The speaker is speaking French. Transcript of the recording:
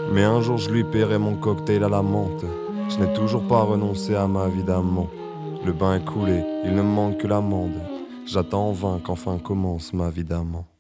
Mais un jour je lui paierai mon cocktail à la menthe. Je n'ai toujours pas renoncé à ma vie d'amant. Le bain est coulé, il ne me manque que l'amende. J'attends en vain qu'enfin commence ma vie d'amant.